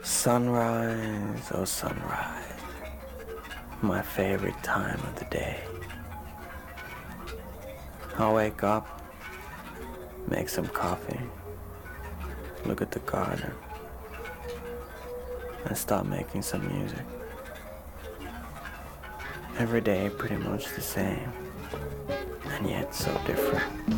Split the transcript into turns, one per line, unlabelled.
Sunrise, oh sunrise, my favorite time of the day. I'll wake up, make some coffee, look at the garden, and start making some music. Every day pretty much the same, and yet so different.